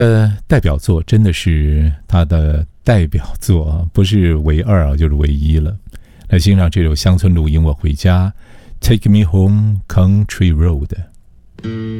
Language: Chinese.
代表作真的是他的代表作啊，不是唯二啊，就是唯一了。来欣赏这首乡村录音，我回家 ，Take Me Home Country Road。